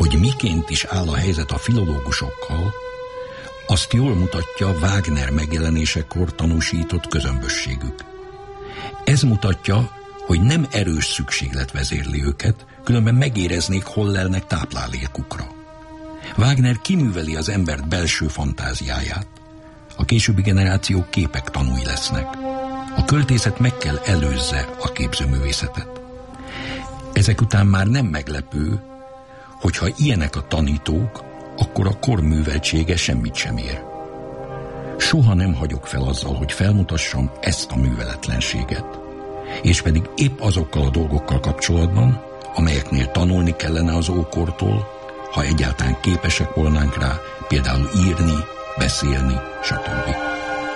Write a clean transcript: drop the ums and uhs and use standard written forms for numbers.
Hogy miként is áll a helyzet a filológusokkal, azt jól mutatja Wagner megjelenésekor tanúsított közömbösségük. Ez mutatja, hogy nem erős szükséglet vezérli őket, különben megéreznék, hol lelnek táplálékukra. Wagner kiműveli az embert belső fantáziáját. A későbbi generációk képek tanúi lesznek. A költészet meg kell előzze a képzőművészetet. Ezek után már nem meglepő, hogyha ilyenek a tanítók, akkor a kor műveltsége semmit sem ér. Soha nem hagyok fel azzal, hogy felmutassam ezt a műveletlenséget, és pedig épp azokkal a dolgokkal kapcsolatban, amelyeknél tanulni kellene az ókortól, ha egyáltalán képesek volnánk rá, például írni, beszélni, stb.